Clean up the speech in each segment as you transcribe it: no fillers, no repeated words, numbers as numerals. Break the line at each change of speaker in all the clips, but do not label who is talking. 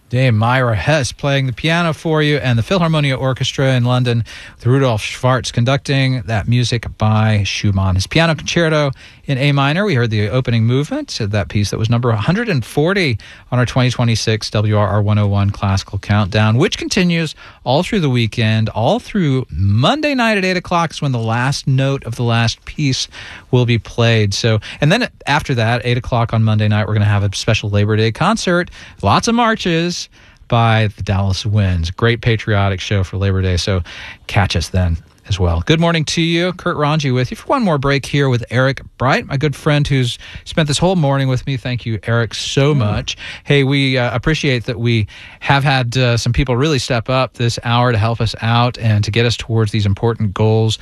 Dame Myra Hess playing the piano for you, and the Philharmonia Orchestra in London with Rudolf Schwartz conducting that music by Schumann. His piano concerto in A minor. We heard the opening movement of that piece that was number 140 on our 2026 WRR 101 Classical Countdown, which continues all through the weekend, all through Monday night at 8 o'clock is when the last note of the last piece will be played. So, and then after that, 8 o'clock on Monday night, we're going to have a special Labor Day concert, lots of marches by the Dallas Winds. Great patriotic show for Labor Day, so catch us then as well. Good morning to you. Kurt Ranji with you for one more break here with Eric Bright, my good friend who's spent this whole morning with me. Thank you, Eric, so much. Hey, we appreciate that we have had some people really step up this hour to help us out and to get us towards these important goals.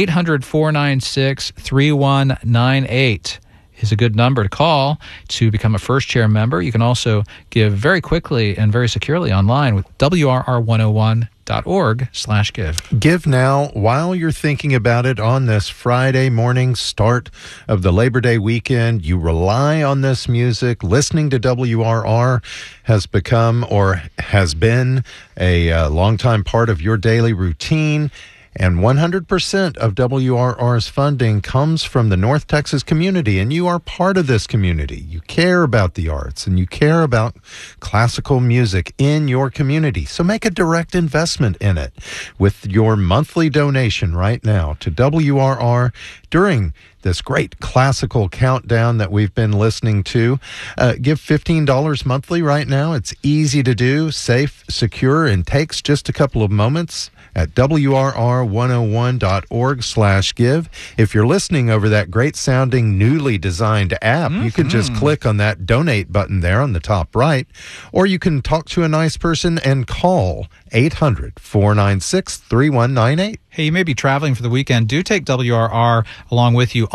800-496-3198. is a good number to call to become a first chair member. You can also give very quickly and very securely online with WRR101.org/give.
Give now while you're thinking about it on this Friday morning start of the Labor Day weekend. You rely on this music. Listening to WRR has become or has been a longtime part of your daily routine. And 100% of WRR's funding comes from the North Texas community, and you are part of this community. You care about the arts, and you care about classical music in your community. So make a direct investment in it with your monthly donation right now to WRR during this great classical countdown that we've been listening to. Give $15 monthly right now. It's easy to do, safe, secure, and takes just a couple of moments at WRR101.org/give. If you're listening over that great sounding, newly designed app, you can just click on that donate button there on the top right, or you can talk to a nice person and call 800-496-3198.
Hey, you may be traveling for the weekend. Do take WRR along with you